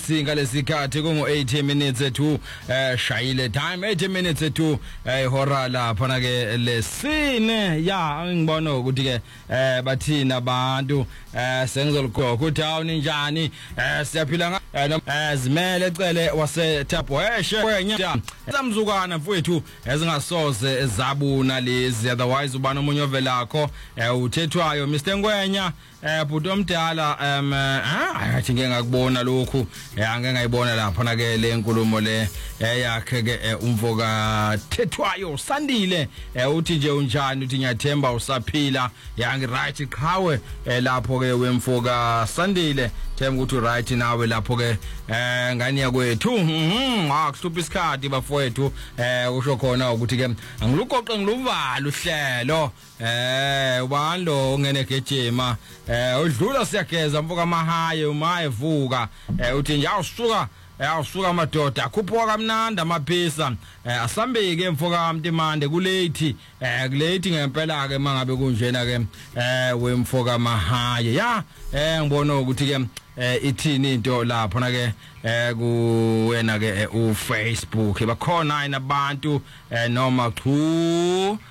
Singa lesikhathi kungu 80 minutes to shayile time 80 minutes to ihora lapha na ke lesine ya ngibona ukuthi ke bathina abantu sengizolukho ku town njani siyaphila zimele ecele wase Thabhweshe kwenya samzukwana mfowethu ezingasoze ezabuna lezi otherwise ubani omunye ovelakho uthethwayo Mr Ngwenya bhuti omdala athi ngeke ngakubona lokhu angeke ngayibona lapha na ke le nkulumo le yakhe ke umvoka thethwayo Sandile uthi nje unjani uthi ngiyathemba usaphila yangi right qhawe lapho ke wemfoka Sandile themba ukuthi right nawe lapho ke ngani yakwethu akuhlupha isikhathi bafowethu usho khona ukuthi ke angiluqoqe ngiluvala uhlelo ubani lo ngene gejima udlula siyageza mfoka mahaye uma evuka uthi nje awusuka amadoda akhuphuka kamnandi amaphisa asambeke mfoka Mtimande kulate ngempela ke mangabe kunjena ke wemfoka mahaye ya ngibona ukuthi ke ithini into lapho na ke kuwena ke uFacebook bakhona inabantu noma chu